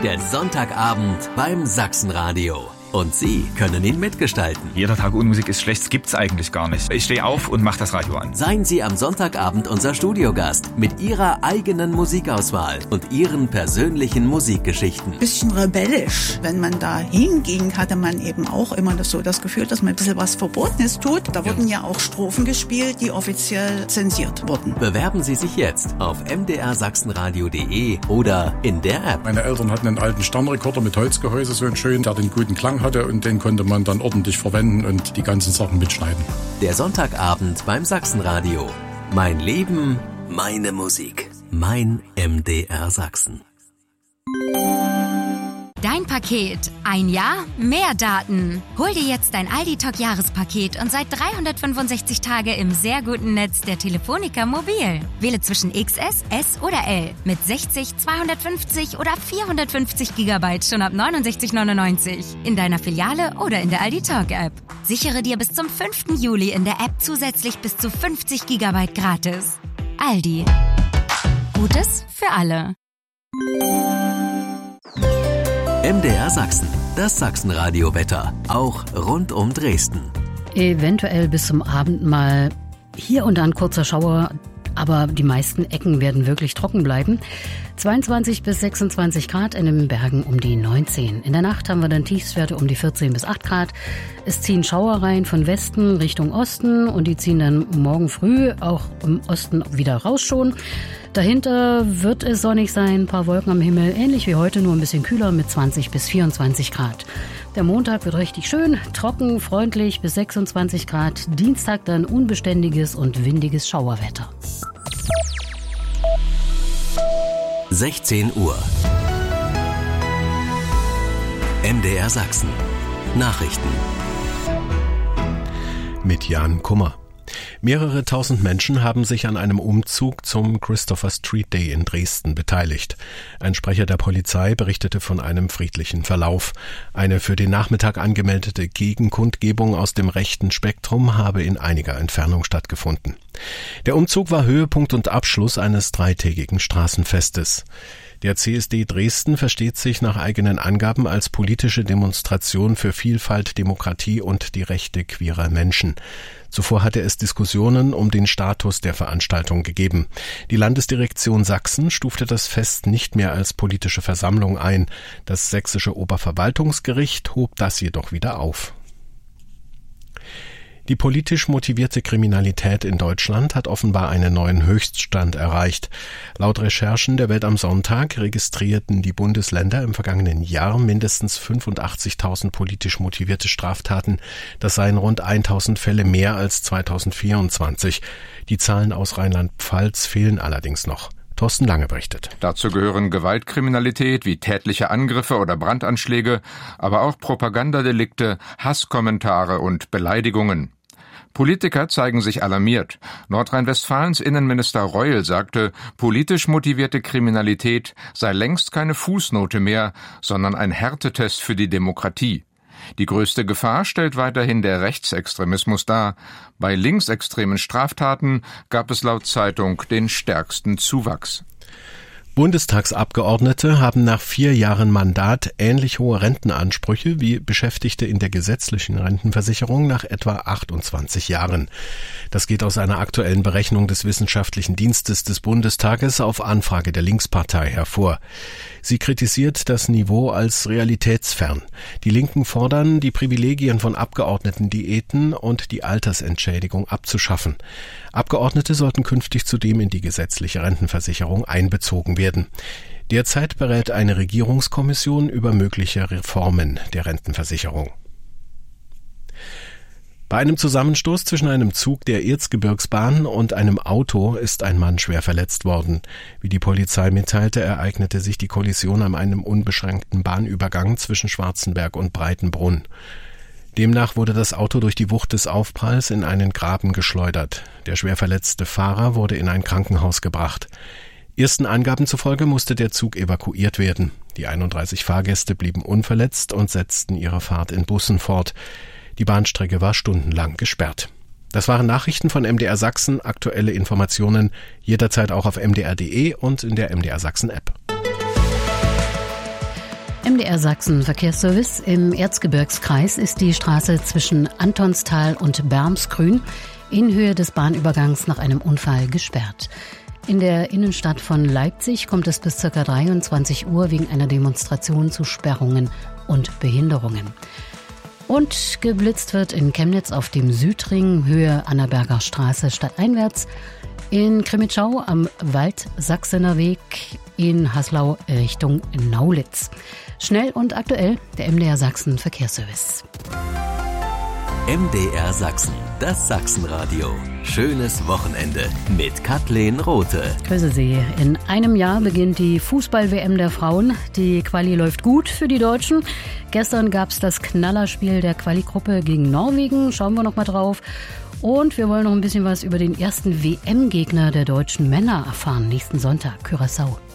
der Sonntagabend beim Sachsenradio. Und Sie können ihn mitgestalten. Jeder Tag ohne Musik ist schlecht, das gibt's eigentlich gar nicht. Ich stehe auf und mache das Radio an. Seien Sie am Sonntagabend unser Studiogast mit Ihrer eigenen Musikauswahl und Ihren persönlichen Musikgeschichten. Bisschen rebellisch. Wenn man da hinging, hatte man eben auch immer das Gefühl, dass man ein bisschen was Verbotenes tut. Da wurden ja auch Strophen gespielt, die offiziell zensiert wurden. Bewerben Sie sich jetzt auf mdrsachsenradio.de oder in der App. Meine Eltern hatten einen alten Sternrekorder mit Holzgehäuse, so einen schönen, der den guten Klang hatte, und den konnte man dann ordentlich verwenden und die ganzen Sachen mitschneiden. Der Sonntagabend beim Sachsenradio. Mein Leben, meine Musik. Mein MDR Sachsen. Dein Paket. Ein Jahr, mehr Daten. Hol dir jetzt dein Aldi-Talk-Jahrespaket und seit 365 Tage im sehr guten Netz der Telefonica Mobil. Wähle zwischen XS, S oder L mit 60, 250 oder 450 GB schon ab 69,99 in deiner Filiale oder in der Aldi-Talk-App. Sichere dir bis zum 5. Juli in der App zusätzlich bis zu 50 GB gratis. Aldi. Gutes für alle. MDR Sachsen, das Sachsenradio-Wetter, auch rund um Dresden. Eventuell bis zum Abend mal hier und da ein kurzer Schauer, aber die meisten Ecken werden wirklich trocken bleiben. 22 bis 26 Grad, in den Bergen um die 19. In der Nacht haben wir dann Tiefstwerte um die 14 bis 8 Grad. Es ziehen Schauer rein von Westen Richtung Osten und die ziehen dann morgen früh auch im Osten wieder raus schon. Dahinter wird es sonnig sein, ein paar Wolken am Himmel, ähnlich wie heute, nur ein bisschen kühler mit 20 bis 24 Grad. Der Montag wird richtig schön, trocken, freundlich bis 26 Grad. Dienstag dann unbeständiges und windiges Schauerwetter. 16 Uhr. MDR Sachsen. Nachrichten. Mit Jan Kummer. Mehrere tausend Menschen haben sich an einem Umzug zum Christopher Street Day in Dresden beteiligt. Ein Sprecher der Polizei berichtete von einem friedlichen Verlauf. Eine für den Nachmittag angemeldete Gegenkundgebung aus dem rechten Spektrum habe in einiger Entfernung stattgefunden. Der Umzug war Höhepunkt und Abschluss eines dreitägigen Straßenfestes. Der CSD Dresden versteht sich nach eigenen Angaben als politische Demonstration für Vielfalt, Demokratie und die Rechte queerer Menschen. Zuvor hatte es Diskussionen um den Status der Veranstaltung gegeben. Die Landesdirektion Sachsen stufte das Fest nicht mehr als politische Versammlung ein. Das sächsische Oberverwaltungsgericht hob das jedoch wieder auf. Die politisch motivierte Kriminalität in Deutschland hat offenbar einen neuen Höchststand erreicht. Laut Recherchen der Welt am Sonntag registrierten die Bundesländer im vergangenen Jahr mindestens 85.000 politisch motivierte Straftaten. Das seien rund 1.000 Fälle mehr als 2024. Die Zahlen aus Rheinland-Pfalz fehlen allerdings noch. Thorsten Lange berichtet. Dazu gehören Gewaltkriminalität wie tätliche Angriffe oder Brandanschläge, aber auch Propagandadelikte, Hasskommentare und Beleidigungen. Politiker zeigen sich alarmiert. Nordrhein-Westfalens Innenminister Reul sagte, politisch motivierte Kriminalität sei längst keine Fußnote mehr, sondern ein Härtetest für die Demokratie. Die größte Gefahr stellt weiterhin der Rechtsextremismus dar. Bei linksextremen Straftaten gab es laut Zeitung den stärksten Zuwachs. Bundestagsabgeordnete haben nach 4 Jahren Mandat ähnlich hohe Rentenansprüche wie Beschäftigte in der gesetzlichen Rentenversicherung nach etwa 28 Jahren. Das geht aus einer aktuellen Berechnung des Wissenschaftlichen Dienstes des Bundestages auf Anfrage der Linkspartei hervor. Sie kritisiert das Niveau als realitätsfern. Die Linken fordern, die Privilegien von Abgeordnetendiäten und die Altersentschädigung abzuschaffen. Abgeordnete sollten künftig zudem in die gesetzliche Rentenversicherung einbezogen werden. Derzeit berät eine Regierungskommission über mögliche Reformen der Rentenversicherung. Bei einem Zusammenstoß zwischen einem Zug der Erzgebirgsbahn und einem Auto ist ein Mann schwer verletzt worden. Wie die Polizei mitteilte, ereignete sich die Kollision an einem unbeschränkten Bahnübergang zwischen Schwarzenberg und Breitenbrunn. Demnach wurde das Auto durch die Wucht des Aufpralls in einen Graben geschleudert. Der schwer verletzte Fahrer wurde in ein Krankenhaus gebracht. Ersten Angaben zufolge musste der Zug evakuiert werden. Die 31 Fahrgäste blieben unverletzt und setzten ihre Fahrt in Bussen fort. Die Bahnstrecke war stundenlang gesperrt. Das waren Nachrichten von MDR Sachsen. Aktuelle Informationen jederzeit auch auf mdr.de und in der MDR Sachsen App. MDR Sachsen Verkehrsservice. Im Erzgebirgskreis ist die Straße zwischen Antonstal und Bermsgrün in Höhe des Bahnübergangs nach einem Unfall gesperrt. In der Innenstadt von Leipzig kommt es bis ca. 23 Uhr wegen einer Demonstration zu Sperrungen und Behinderungen. Und geblitzt wird in Chemnitz auf dem Südring, Höhe Annaberger Straße stadteinwärts, in Krimitschau am Waldsachsener Weg, in Haslau Richtung Naulitz. Schnell und aktuell, der MDR Sachsen Verkehrsservice. MDR Sachsen, das Sachsenradio. Schönes Wochenende mit Kathleen Rothe. Grüße Sie. In einem Jahr beginnt die Fußball-WM der Frauen. Die Quali läuft gut für die Deutschen. Gestern gab es das Knallerspiel der Quali-Gruppe gegen Norwegen. Schauen wir noch mal drauf. Und wir wollen noch ein bisschen was über den ersten WM-Gegner der deutschen Männer erfahren. Nächsten Sonntag, Curaçao.